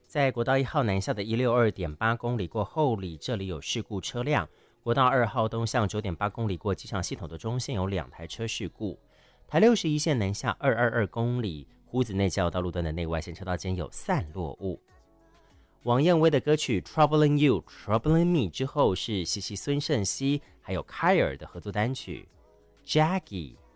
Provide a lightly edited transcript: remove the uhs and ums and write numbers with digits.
在国道1号南下的162.8公里过后里，这里有事故车辆。国道2号东向9.8公里过机场系统的中线有2台车事故。台61线南下222公里，胡子内交道路段的内外线车道间有散落物。王燕威的歌曲 Troubling You, Troubling Me 之后是西西孙盛熙还有凯尔的合作单曲 Jackie